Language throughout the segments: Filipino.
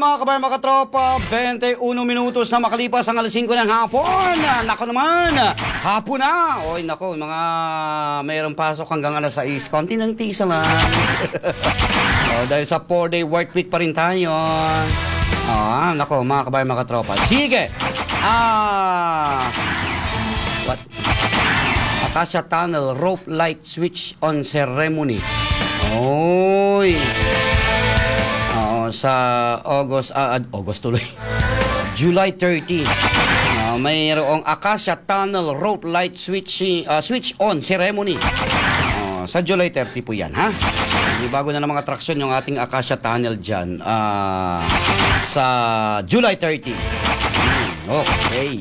mga kabayan, mga katropa, 21 minutos na makalipas ang alas 5 ng hapon. Nako naman, hapon na. Oy, nako, mga mayroong pasok hanggang alas 6. Konti ng tisa lang. Dahil sa 4-day work week pa rin tayo. Nako, mga kabayan, mga katropa. Sige. What? Acacia Tunnel Rope Light Switch on Ceremony. Oy. Sa August tuloy. July 30. Mayroong Acacia Tunnel Rope Light Switch on Ceremony. Sa July 30 po yan, ha? Bago na ng mga atraksyon yung ating Acacia Tunnel dyan. Sa July 30. Okay.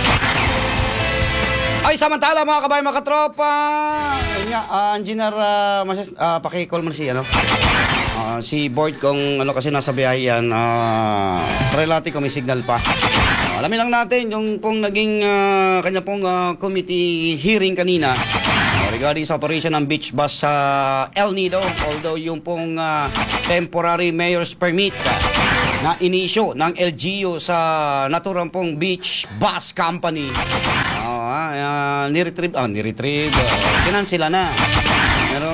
Ay, samantala mga kabayan, mga katropa. Engineer, pakicall mo si si board kung kasi nasa biyahe yan. Try natin kung may signal pa. Alamin lang natin yung pong naging kanya pong committee hearing kanina regarding sa operation ng beach bus sa El Nido. Although yung pong temporary mayor's permit na inisyo ng LGU sa naturang pong beach bus company ni-retrieve kinansila na. Pero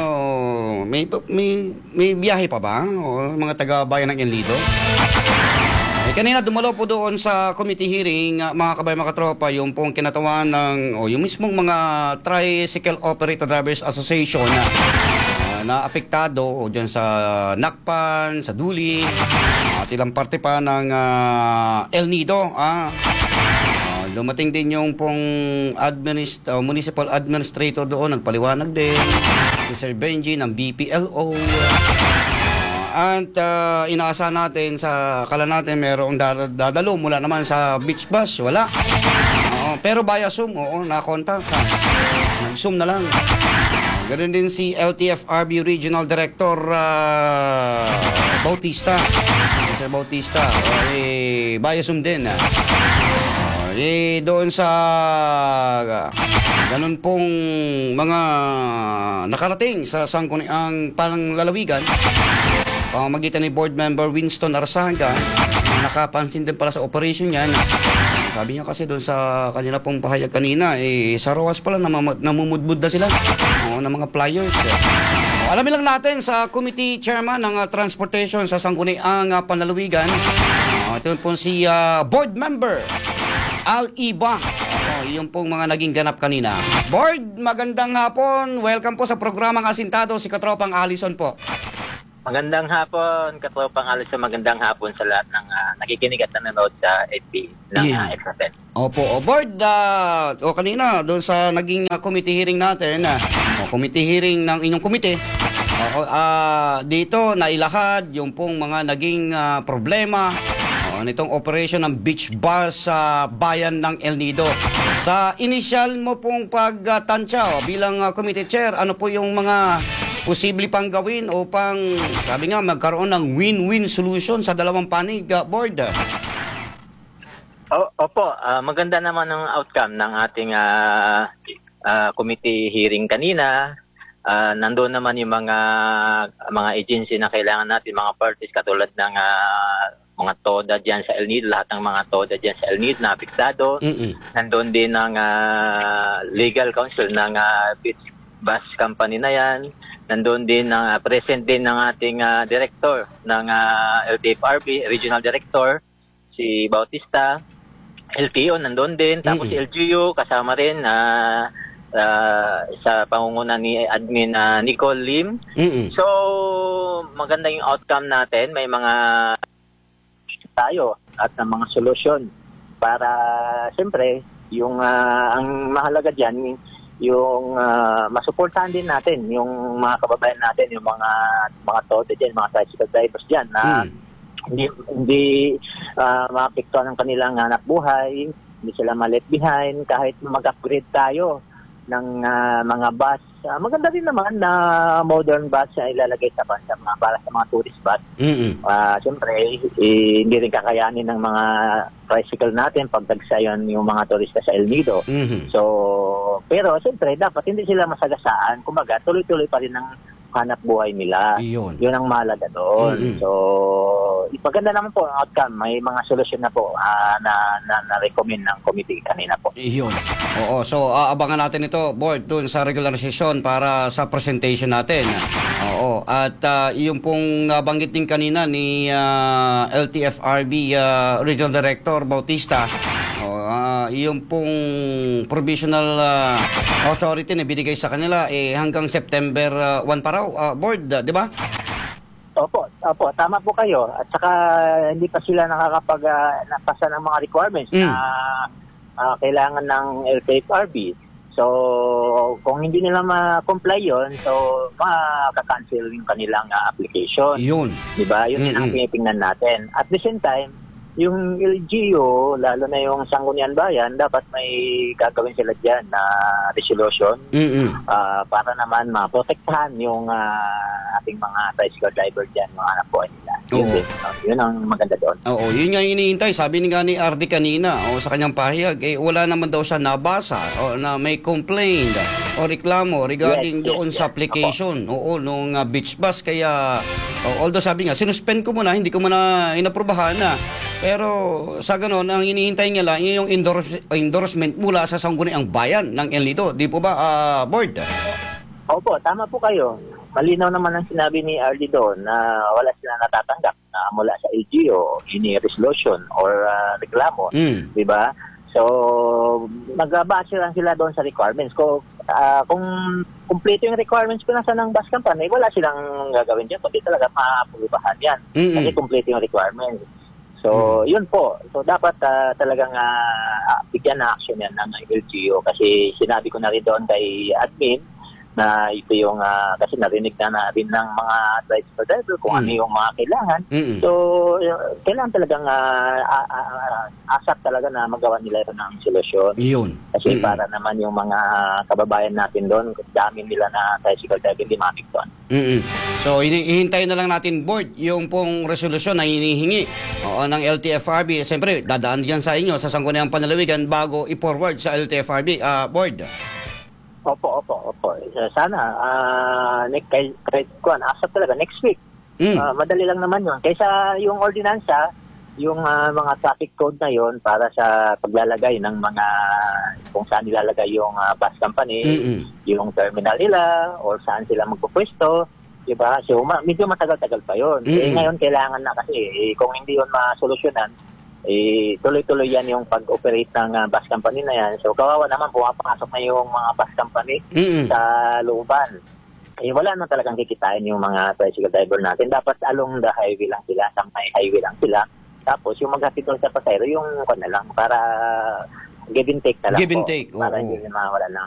may biyahe pa ba mga taga-bayan ng El Nido? Kanina dumalo po doon sa committee hearing, mga kabayan, mga katropa, yung pong kinatawan ng yung mismong mga Tricycle Operator Drivers Association na apektado dyan sa Nakpan, sa Duli, at ilang parte pa ng El Nido. Dumating din yung pong municipal administrator doon, nagpaliwanag din, si Sir Benji ng BPLO. At inaasahan natin sa kala natin merong dadalo mula naman sa beach bus, wala. Pero via Zoom, na-contact. Nag-Zoom na lang. Ganoon din si LTFRB Regional Director Bautista. Sir Bautista, via Zoom din. Doon sa ganun pong mga nakarating sa sangkuniang panglalawigan, pamamagitan ni board member Winston Arsaga, nakapansin din pala sa operation yan. Sabi niya kasi doon sa kanila pong pahayag kanina, sa ROAS pala namumudbud na sila ng mga flyers. Alamin lang natin sa committee chairman ng transportation sa sangkuniang panlalawigan, ito po si board member Al Iba. Yung pong mga naging ganap kanina. Board, magandang hapon. Welcome po sa programang Asintado, si Katropang Allison po. Magandang hapon, Katropang Allison. Magandang hapon sa lahat ng nakikinig at nanonood sa FB ng Extratel. Opo, board, kanina doon sa naging committee hearing natin, committee hearing ng inyong komite, dito nailahad yung pong mga naging problema nitong operation ng beach bus sa bayan ng El Nido. Sa initial mo pong pagtansya bilang committee chair, ano po yung mga posible pang gawin upang, sabi nga, magkaroon ng win-win solution sa dalawang panig, board? Opo, maganda naman ang outcome ng ating committee hearing kanina. Nandoon naman yung mga agency na kailangan natin, mga parties katulad ng mga TODA dyan sa El Nido, lahat ng mga TODA dyan sa El Nido na apektado. Nandoon din ng legal counsel ng beach bus company na yan. Nandoon din present din ng ating director ng LTFRB, regional director, si Bautista. LTO nandoon din. Tapos si LGU kasama rin sa pangunguna ni Admin Nicole Lim. So, maganda yung outcome natin. May mga tayo at ng mga solusyon para siyempre yung ang mahalaga diyan yung masuportahan din natin yung mga kababayan natin, yung mga TODA diyan, mga tricycle drivers diyan na hindi maapektuhan ang kanilang hanap buhay, hindi sila ma-left behind kahit mag-upgrade tayo ng mga bus. Maganda din naman na modern bus na ilalagay sa mga para sa mga tourist bus. Siyempre, hindi rin kakayanin ng mga tricycle natin pag dagsayon yung mga turista sa El Nido. So, pero siyempre, dapat hindi sila masagasaan. Kumbaga, tuloy-tuloy pa rin ang hanap buhay nila. Iyon. Yun ang mahalaga doon. So, ipaganda naman po ang outcome. May mga solusyon na po na-recommend ng committee kanina po. Iyon. Oo, so abangan natin ito, board, dun sa regular session para sa presentation natin. Oo, at yung pong nabanggit din kanina ni LTFRB Regional Director Bautista, yung pong provisional authority na binigay sa kanila hanggang September 1 pa raw, board, di ba? Opo, tama po kayo. At saka hindi pa sila napasa ng mga requirements na kailangan ng LTFRB. So, kung hindi nila ma-comply yun, so makaka-cancel yung kanilang application. Yun. Diba? Yun din ang tinitingnan natin. At the same time, yung LGU, lalo na yung Sangguniang Bayan, dapat may gagawin sila dyan na resolution para naman maprotektahan yung ating mga tricycle driver dyan, mga anak po nila. Yun ang maganda doon. Oo, yun nga hinihintay. Sabi nga ni RD kanina, sa kanyang pahayag, wala naman daw siya nabasa na may complaint o reklamo regarding doon sa application. Nung beach bus. Kaya, although sabi nga, sinuspend ko muna, hindi ko muna inaprubahan na. Pero sa ganon, ang hinihintay niya lang yung endorsement mula sa Sangguniang Bayan ng El Nido. Di po ba, board? Opo, tama po kayo. Malinaw naman ang sinabi ni Arlie doon na wala sila natatanggap na mula sa LGU, any resolution or reklamo. Di ba? So, magbabase lang sila doon sa requirements. Kung kumpleto yung requirements ko nasa ng bus company, wala silang gagawin dyan. Kundi talaga maaprubahan yan. Kasi kumpleto yung requirements. So, yun po. So, dapat talagang bigyan na action yan ng LGU kasi sinabi ko na rin doon kay admin na ito yung, kasi narinig na rin ng mga tricycle driver kung ano yung mga kailangan. So, kailangan talagang asap talaga na magawa nila ito ng solusyon. Yun. Kasi para naman yung mga kababayan natin doon, dami nila na tricycle driver, hindi doon. So, hihintayin na lang natin, board, yung pong resolusyon na hinihingi ng LTFRB. Siyempre, dadaan diyan sa inyo sa Sangguniang Panlalawigan bago i-forward sa LTFRB, board. Opo. Sana, asap talaga, next week. Madali lang naman yun. Kaysa yung ordinansa, yung mga traffic code na yon para sa paglalagay ng mga, kung saan nilalagay yung bus company, yung terminal nila, or saan sila magpupwesto, diba? So, medyo matagal-tagal pa yon. Ngayon, kailangan na kasi, kung hindi yun masolusyonan, tuloy-tuloy yan yung pag-operate ng bus company na yan. So, kawawa naman, pumapasok na yung mga bus company sa looban. Wala na talagang kikitain yung mga tricycle driver natin. Dapat along the highway lang sila, sa may highway lang sila. Tapos, yung maghatid doon sa pasayro, yung na lang, para give and take na lang. Give and take, para hindi mawala ng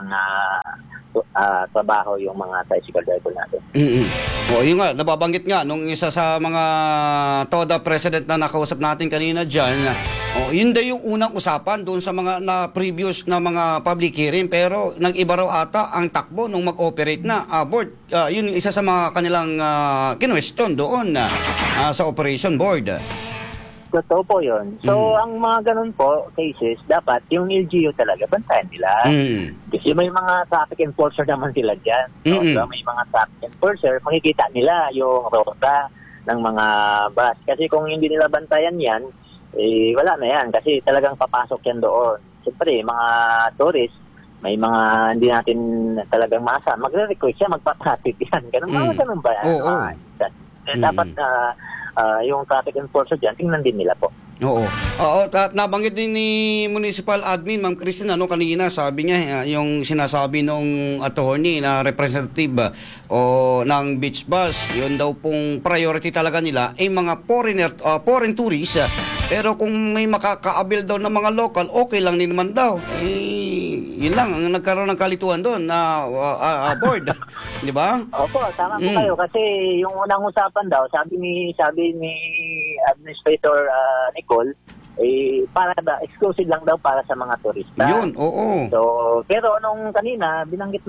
trabaho yung mga tricycle driver natin. Yun nga, nababanggit nga nung isa sa mga TODA president na nakausap natin kanina dyan, yun daw yung unang usapan doon sa mga na previous na mga public hearing, pero nag-iba raw ata ang takbo nung mag-operate na board. Yun isa sa mga kanilang kinwestiyon doon sa operation board. Totoo po yun. So, ang mga ganun po, cases, dapat yung LGU talaga, bantayan nila. Kasi may mga traffic enforcer naman sila dyan. So, may mga traffic enforcer, makikita nila yung rota ng mga bus. Kasi kung hindi nila bantayan yan, wala na yan. Kasi talagang papasok yan doon. Siyempre, mga tourist, may mga hindi natin talagang masa. Magre-request siya, magpapatit yan. Ganun ba yan? Dapat yung traffic enforcer dyan, tingnan din nila po. Oo, at nabanggit din ni Municipal Admin, Ma'am Christine, kanina, sabi niya, yung sinasabi nung attorney na representative ng beach bus, yun daw pong priority talaga nila ay mga foreign tourists. Pero kung may makaka-avail daw ng mga local, okay lang din naman daw. Yun lang, ang nagkaroon ng kalituan doon na board. Di ba? Opo, tama po kayo. Kasi yung unang usapan daw, sabi ni Administrator Nicole, para exclusive lang daw para sa mga turista. Yun, oo. So, pero nung kanina, binanggit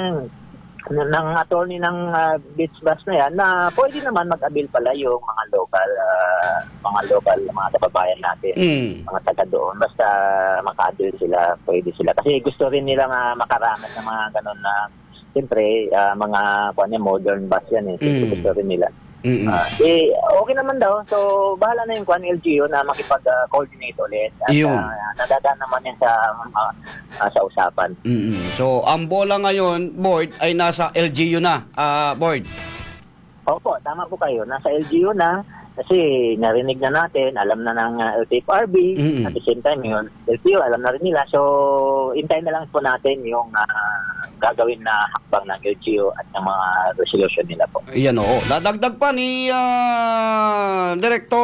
ng attorney ng beach bus na yan na pwede naman mag-avail pala yung mga local, mga kababayan natin, mga taga doon. Basta maka-avail sila, pwede sila. Kasi gusto rin nila makaranas ng mga ganun na siyempre, mga modern bus yan gusto rin nila. Okay naman daw. So, bahala na yung LGU na makipag-coordinate ulit. At nadadaan naman yan sa usapan. So, ang bola ngayon, board, ay nasa LGU na, board. Opo, tama po kayo. Nasa LGU na. Kasi narinig na natin, alam na ng LTFRB, at the same time yung LTO, alam na rin nila. So, hintayin na lang po natin yung gagawin na hakbang ng LGO at ng mga resolution nila po. Yan oo. Dadagdag pa ni Director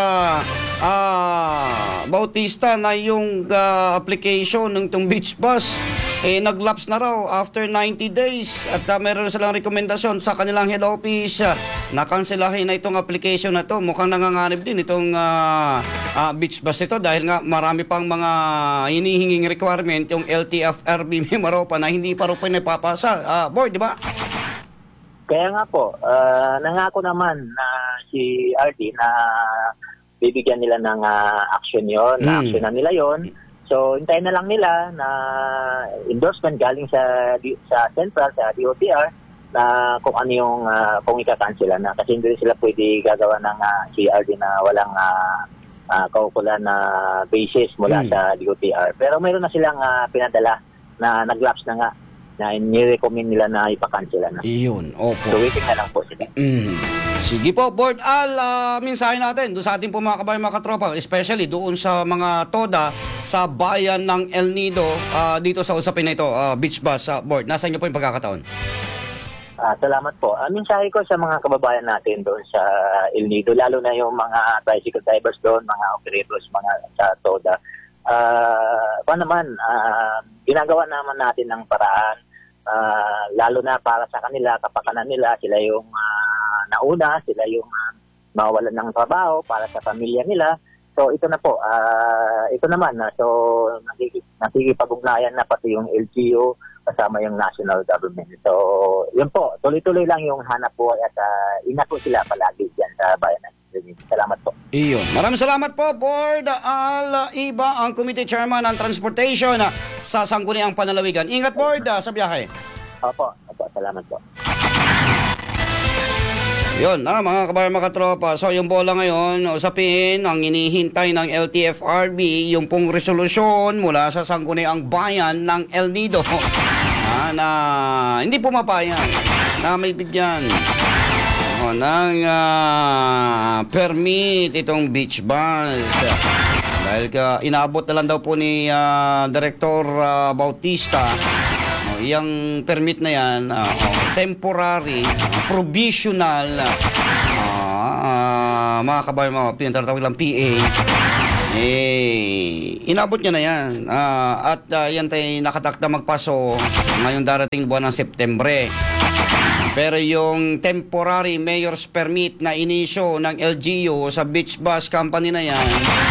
Bautista na yung application ng itong beach bus nag-lapse na raw after 90 days at meron silang rekomendasyon sa kanilang head office na kanselahin na itong application na to. Mukhang nanganganib din itong beach bus nito dahil nga marami pang mga hinihinging requirement yung LTFRB memo pa na hindi pa rin pinapapasa. Boy, di ba? Kaya nga po, nangako naman na si RD na bibigyan nila ng action yon, na action na nila yon. So, hintayin na lang nila na endorsement galing sa Central, sa DOTR, na kung ano yung, kung ika-cancel na. Kasi hindi sila pwede gagawa ng CRD na walang kaukulan na basis mula sa DOTR. Pero mayroon na silang pinadala na nag-lapse na nga, na ni-recommend nila na ipa-cancel na. Iyon, opo. So, waiting na lang po sila. Sige po, Board Al, mensahe natin doon sa ating po mga kabayan, mga katropa, especially doon sa mga TODA sa bayan ng El Nido, dito sa usapin na ito, beach bus, Board. Nasa inyo po yung pagkakataon? Salamat po. Mensahe ko sa mga kababayan natin doon sa El Nido, lalo na yung mga tricycle drivers doon, mga operators, mga sa TODA. Ginagawa naman natin ng paraan, lalo na para sa kanila, kapakanan nila, sila yung nauna, sila yung mawawalan ng trabaho para sa pamilya nila. So ito na po, ito naman, so nakikipag-ugnayan na pati yung LGU kasama yung national government. So yun po, tuloy-tuloy lang yung hanap buhay at ingat po sila palagi dyan sa bayan ng Trinity. Salamat po. Iyon. Maraming salamat po, Board Al Iba, ang Committee Chairman ng Transportation sa Sangguniang Panalawigan. Ingat, Board, sa biyahe. Opo, salamat po. Yun, mga kabayan, mga katropa. So, yung bola ngayon, usapin, ang inihintay ng LTFRB, yung pong resolusyon mula sa Sangguniang Bayan ng El Nido na hindi pumapayag na may bigyan ng permit itong beach bus. Dahil inaabot na lang daw po ni Director Bautista yung permit na yan, temporary, provisional, mga kabayan, mga pinatawag lang PA, inabot niya na yan. At yan tayo nakatakda magpaso ngayong darating buwan ng Septembre. Pero yung temporary mayor's permit na inisyo ng LGU sa beach bus company na yan,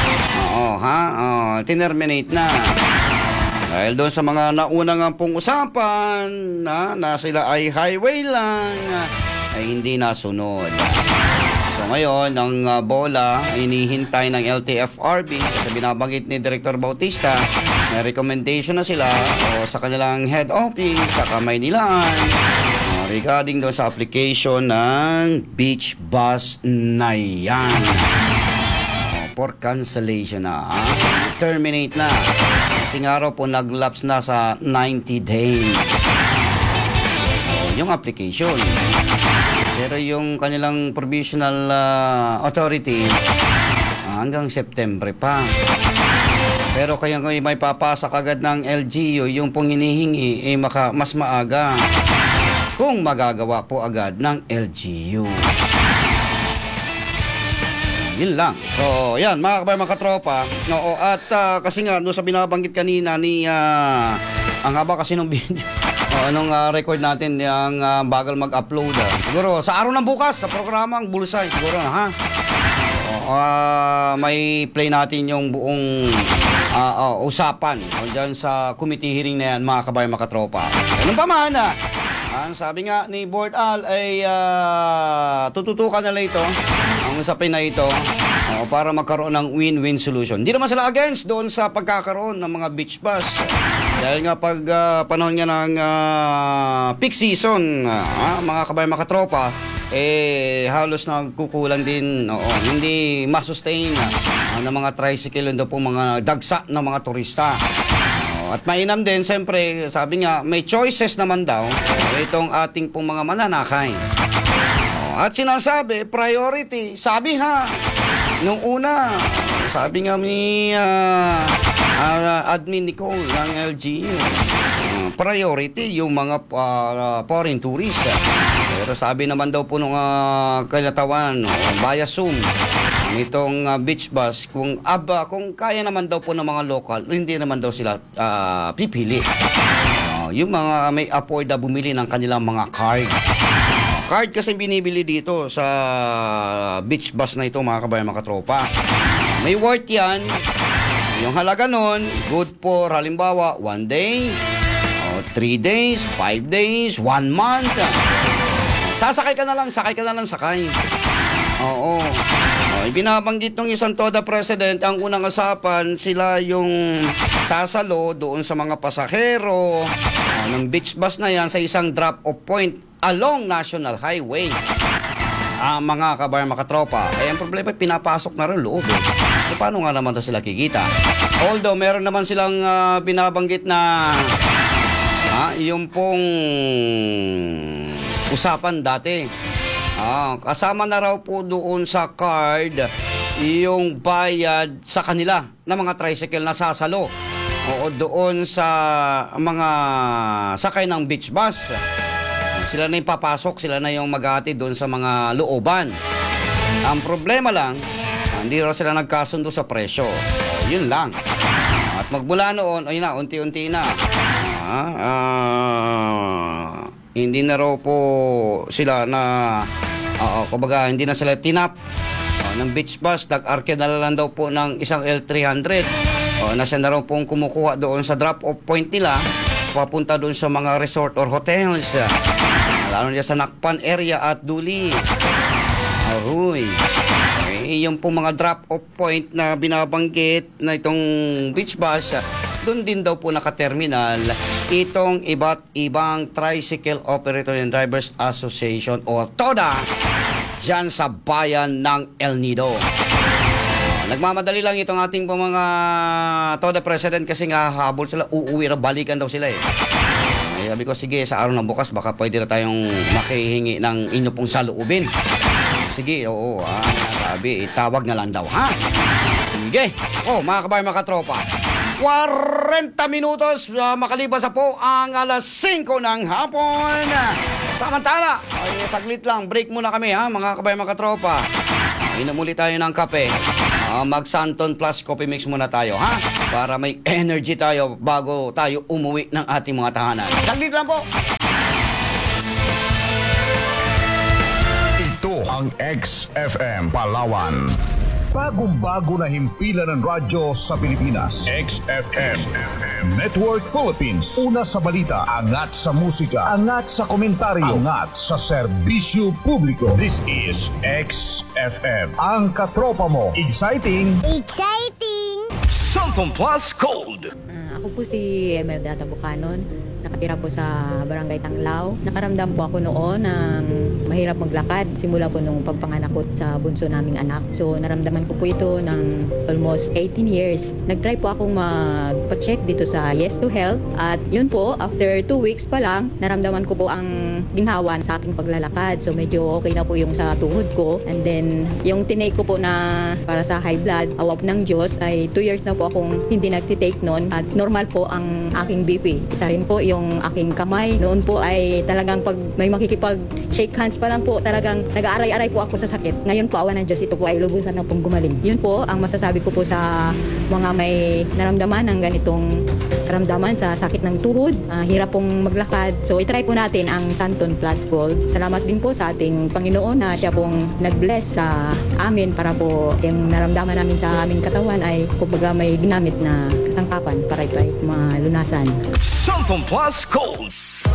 tinerminate na. Dahil doon sa mga naunang pong usapan na sila ay highway lang, ay hindi nasunod. So ngayon, ang bola inihintay ng LTFRB sa binabanggit ni Director Bautista, may recommendation na sila sa kanilang head office sa Kamaynilaan regarding doon sa application ng beach bus na yan. For cancellation na, terminate na. Kasi nga raw po nag-lapse na sa 90 days yung application. Pero yung kanilang provisional authority hanggang September pa. Pero kaya may papasak agad ng LGU yung pong hinihingi mas maaga kung magagawa po agad ng LGU. Yun lang. So, yan, mga kabayan, mga katropa. Oo, at kasi nga, doon sa binabanggit kanina ni, ang haba kasi nung video, anong record natin, yung bagal mag-upload. Siguro, sa araw ng bukas, sa programang Bulsay, siguro na, may play natin yung buong usapan dyan sa committee hearing na yan, mga kabayan, mga katropa. Ganun pa man, ang sabi nga ni Board Al ay tututukan nila ito, ang usapin na ito, para magkaroon ng win-win solution. Hindi naman sila against doon sa pagkakaroon ng mga beach bus. Dahil nga pag panahon nga ng peak season, mga kabayan mga katropa, halos nagkukulang din, hindi masustain ng mga tricycle, doon po mga dagsa ng mga turista. At mainam din, siyempre, sabi nga, may choices naman daw itong ating pong mga mananakay. At sinasabi, priority, sabi ha, nung una, sabi nga ni admin Nicole ng LGU, priority yung mga foreign tourists. Pero sabi naman daw po nung kinatawan, via Zoom, nitong beach bus, kung kaya naman daw po ng mga local, hindi naman daw sila pipili. Yung mga may afford na bumili ng kanilang mga card. Card kasi binibili dito sa beach bus na ito, mga kabayan mga katropa. May worth yan. Yung halaga nun, good for halimbawa 1 day, 3 days, 5 days, 1 month. Sakay ka na lang, sakay. Oo. Ibinabanggit ng isang TODA president, ang unang usapan, sila yung sasalo doon sa mga pasahero ng beach bus na yan sa isang drop-off point along National Highway. Mga kabayan makatropa, ang problema pinapasok na rin loob. So paano nga naman sila kikita? Although meron naman silang binabanggit na yung pong usapan dati. Kasama na raw po doon sa card yung bayad sa kanila na mga tricycle na sasalo. Doon sa mga sakay ng beach bus. Sila na yung papasok, sila na yung mag-aati doon sa mga looban. Ang problema lang, hindi raw sila nagkasundo sa presyo. Yun lang. At magmula noon, unti-unti na. Hindi na raw po sila na, kumbaga, hindi na sila tinap ng beach bus. Nag-arke na lang daw po ng isang L300. Na siya na raw pong kumukuha doon sa drop-off point nila, papunta doon sa mga resort or hotels. Lalo niya sa Nakpan area at Duli. Yung pong mga drop-off point na binabanggit na itong beach bus, doon din daw po nakaterminal itong iba't ibang Tricycle Operator and Drivers Association o TODA dyan sa bayan ng El Nido. Nagmamadali lang itong ating po mga TODA president kasi nga habol sila, uuwi na, balikan daw sila sabi ko, sige, sa araw ng bukas baka pwede na tayong makihingi ng inyo pong saloobin. Sige, oo, sabi, tawag na lang daw, ha? Sige. Mga kabayan, mga katropa, 40 minutos makalipas po ang alas 5 ng hapon. Samantala, saglit lang, break muna kami, ha, mga kabayan, mga katropa. Inom muli tayo ng kape. Mag Santon Plus Coffee Mix muna tayo, ha? Para may energy tayo bago tayo umuwi ng ating mga tahanan. Saglit lang po. Ito ang XFM Palawan. Bagong-bago na himpilan ng radyo sa Pilipinas. XFM Network Philippines. Una sa balita, angat sa musika, angat sa komentaryo, angat sa serbisyo publiko. This is XFM. Ang katropa mo. Exciting! Santon Plus Gold. Ako po si Emelda Tabucanon. Nakatira po sa Barangay Tanglao. Nakaramdam po ako noon ng mahirap maglakad. Simula po nung pagpanganak ko sa bunso naming anak. So naramdaman ko po ito ng almost 18 years. Nag-try po akong magpa-check dito sa Yes to Health. At yun po, after 2 weeks pa lang, naramdaman ko po ang ginhawan sa aking paglalakad. So medyo okay na po yung sa tuhod ko. And then yung tinake ko po na para sa high blood, awap ng Diyos, ay 2 years na po akong hindi nagtitake noon. At normal po ang aking BP. Isa rin po yung aking kamay. Noon po ay talagang pag may makikipag-shake hands pa lang po, talagang nag-aaray-aray po ako sa sakit. Ngayon po, awan ng Diyos, ito po ay lubusan na pong gumaling. Yun po ang masasabi ko po sa mga may naramdaman ng ganitong karamdaman sa sakit ng tuhod, hirap pong maglakad. So, itry po natin ang Santon Plus Gold. Salamat din po sa ating Panginoon na siya pong nag-bless sa amin para po yung naramdaman namin sa aming katawan ay kumbaga may ginamit na kasangkapan para ito ay malunasan. Santon Plus Gold.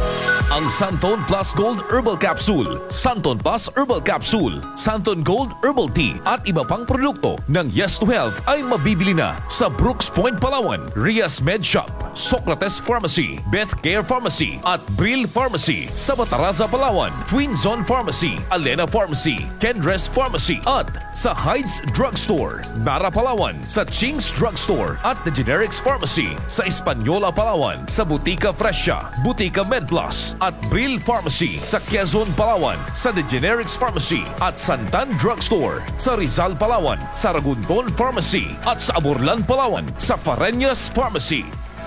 ang Santon Plus Gold Herbal Capsule, Santon Plus Herbal Capsule, Santon Gold Herbal Tea at iba pang produkto ng Yes to Health ay mabibili na sa Brooks Point, Palawan, Rias Med Shop, Socrates Pharmacy, Beth Care Pharmacy at Brill Pharmacy sa Bataraza, Palawan, Twin Zone Pharmacy, Alena Pharmacy, Kendres Pharmacy at sa Hyde's Drugstore, Nara, Palawan, sa Ching's Drugstore at The Generics Pharmacy sa Hispaniola, Palawan, sa Butika Fresha, Butika MedPlus at Brill Pharmacy sa Quezon, Palawan, sa The Generics Pharmacy at Santan Drugstore sa Rizal, Palawan, sa Ragunton Pharmacy at sa Aburlan, Palawan, sa Fareñas Pharmacy.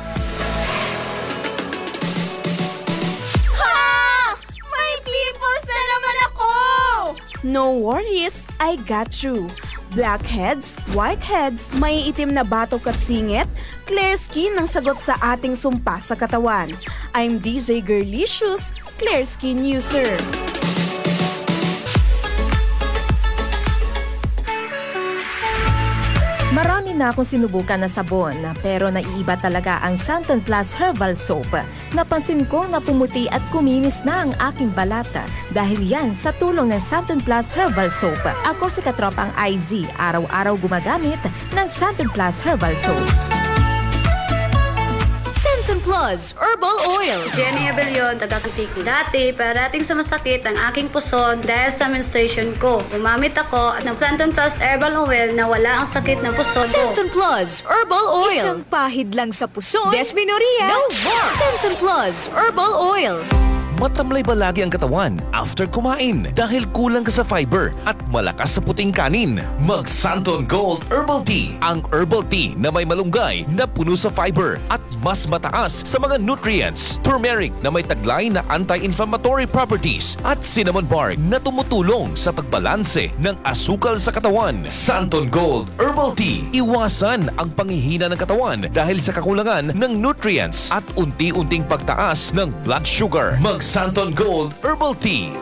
No worries, I got you. Blackheads, whiteheads, may itim na batok at singit, clear skin ang sagot sa ating sumpa sa katawan. I'm DJ Girlicious, clear skin user. Marami na akong sinubukan na sabon, pero naiiba talaga ang Santon Plus Herbal Soap. Napansin ko na pumuti at kuminis na ang aking balata dahil yan sa tulong ng Santon Plus Herbal Soap. Ako si Katropang IZ, araw-araw gumagamit ng Santon Plus Herbal Soap. Santon Plus Herbal Oil. Jenny Abellion, taga-Kantiki. Dati, parating sumasakit ang aking puson dahil sa menstruation ko. Gumamit ako ng Santon Plus Herbal Oil na wala ang sakit ng puson ko. Santon Plus Herbal Oil. Isang pahid lang sa puson. Desminuria. No more. Santon Plus Herbal Oil. Matamlay ba lagi ang katawan after kumain dahil kulang ka sa fiber at malakas sa puting kanin? Mag Santon Gold Herbal Tea, ang herbal tea na may malunggay na puno sa fiber at mas mataas sa mga nutrients. Turmeric na may taglay na anti-inflammatory properties at cinnamon bark na tumutulong sa pagbalanse ng asukal sa katawan. Santon Gold Herbal Tea, iwasan ang panghihina ng katawan dahil sa kakulangan ng nutrients at unti-unting pagtaas ng blood sugar. Mag Santon Gold Herbal Tea.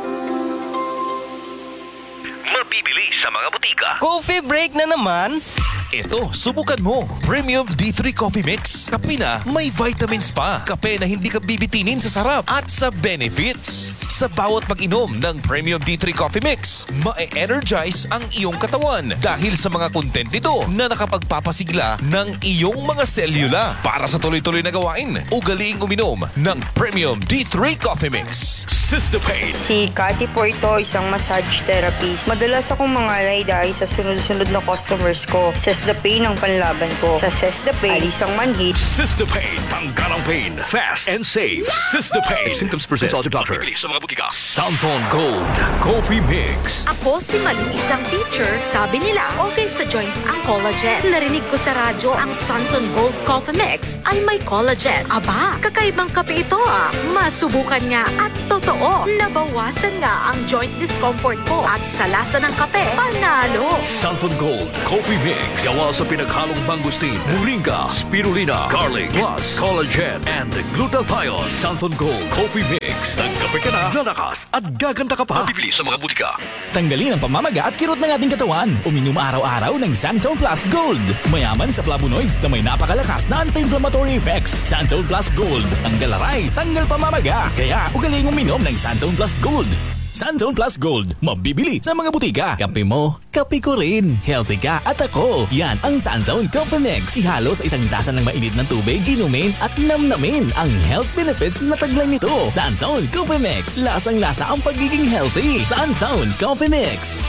Mabibili sa mga butika. Coffee break na naman. Ito, subukan mo. Premium D3 Coffee Mix. Kape na may vitamins pa. Kape na hindi ka bibitinin sa sarap at sa benefits. Sa bawat pag-inom ng Premium D3 Coffee Mix, ma-energize ang iyong katawan dahil sa mga content nito na nakapagpapasigla ng iyong mga selula. Para sa tuloy-tuloy na gawain, ugaliing uminom ng Premium D3 Coffee Mix. Sistapain. Si Cathy po ito, isang massage therapist. Madalas akong mangalay dahil sa sunod-sunod na customers ko. Sistapain ang panlaban ko. Sa Sistapain, alis ang manhid. Sistapain, tanggal ang pain. Fast and safe. Sistapain. If symptoms persist, consult your doctor. Sa mga butika. Santon Gold Coffee Mix. Ako si Malu, isang teacher. Sabi nila, okay sa joints ang collagen. Narinig ko sa radyo ang Santon Gold Coffee Mix ay may collagen. Aba, kakaibang kape ito ah. Masubukan nga at totoo. Nabawasan nga ang joint discomfort ko at sa lasa ng kape, panalo. Santon Gold Coffee Mix. Gawa sa pinaghalong mangustin, moringa, spirulina, garlic, plus collagen and glutathione. Santon Gold Coffee Mix. Nagkape ka na, lalakas at gaganda ka pa. Bibili sa mga butika. Tanggalin ang pamamaga at kirot ng ating katawan. Uminom araw-araw ng Santon Plus Gold. Mayaman sa flavonoids na may napakalakas na anti-inflammatory effects. Santon Plus Gold. Tanggal aray, tanggal pamamaga. Kaya ugaling uminom ng Santon Plus Gold. Santon Plus Gold, mabibili sa mga butika. Kape mo, kape ko rin. Healthy ka at ako. Yan ang Santon Coffee Mix. Ihalo sa isang tasa ng mainit ng tubig, inumin at namnamin ang health benefits na taglay nito. Santon Coffee Mix. Lasang-lasa ang pagiging healthy. Santon Coffee Mix.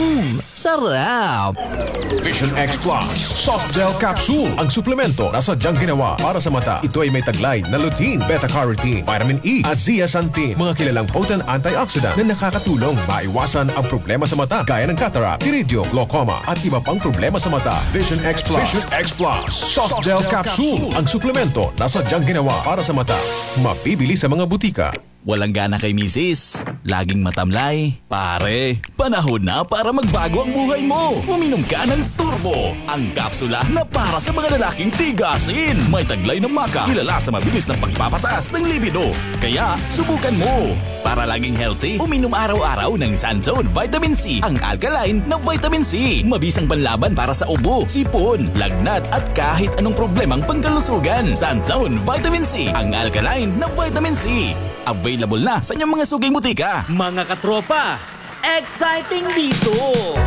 Sarap! Vision X Plus Soft Gel Capsule, ang suplemento na sadyang ginawa para sa mata. Ito ay may taglay na lutein, beta-carotene, vitamin E at zeaxanthin, mga kilalang potent antioxidant na nakakatulong maiwasan ang problema sa mata gaya ng cataract, iridium, glaucoma at iba pang problema sa mata. Vision X Plus. Vision X Plus Soft Gel Capsule, ang suplemento na sadyang ginawa para sa mata. Mabibili sa mga butika. Walang gana kay misis, laging matamlay. Pare, panahon na para magbago ang buhay mo. Uminom ka ng Turbo, ang kapsula na para sa mga lalaking tigasin. May taglay ng maka, kilala sa mabilis na pagpapataas ng libido. Kaya, subukan mo. Para laging healthy, uminom araw-araw ng Sanzone Vitamin C, ang alkaline na vitamin C. Mabisang panlaban para sa ubo, sipon, lagnat at kahit anong problemang pangkalusugan. Sanzone Vitamin C, ang alkaline na vitamin C. Available na sa inyong mga suging butika. Mga katropa, exciting dito!